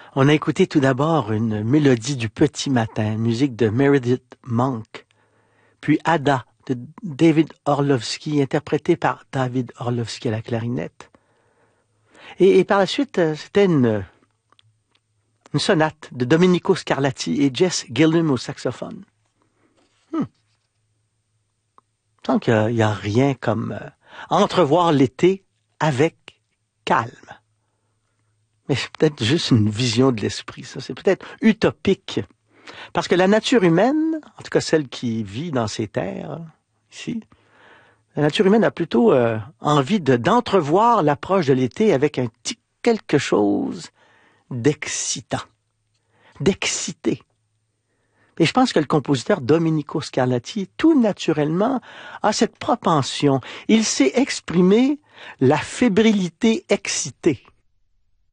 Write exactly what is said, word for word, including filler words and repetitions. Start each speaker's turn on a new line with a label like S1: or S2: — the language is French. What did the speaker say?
S1: On a écouté tout d'abord une mélodie du petit matin, musique de Meredith Monk, puis Ada de David Orlovsky, interprétée par David Orlovsky à la clarinette. Et, et par la suite, c'était une, une sonate de Domenico Scarlatti et Jess Gillum au saxophone. Hmm. Donc, il n'y a, a rien comme euh, entrevoir l'été avec calme. Mais c'est peut-être juste une vision de l'esprit, ça. C'est peut-être utopique. Parce que la nature humaine, en tout cas celle qui vit dans ces terres, ici, la nature humaine a plutôt euh, envie de, d'entrevoir l'approche de l'été avec un petit quelque chose d'excitant, d'excité. Et je pense que le compositeur Domenico Scarlatti, tout naturellement, a cette propension. Il sait exprimer la fébrilité excitée.